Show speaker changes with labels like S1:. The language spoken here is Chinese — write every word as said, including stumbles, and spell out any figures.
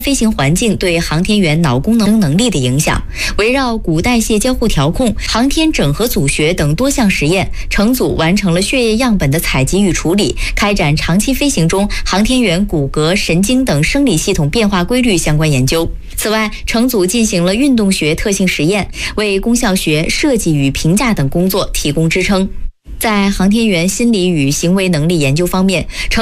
S1: 飞行环境对航天员脑功能能力的影响。围绕骨代谢交互调控、航天整合组学等多项实验，成组完成了血液样本的采集与处理，开展长期飞行中航天员骨骼、神经等生理系统变化规律相关研究。此外，成组进行了运动学特性实验，为功效学、设计与评价等工作提供支撑。在航天员心理与行为能力研究方面，成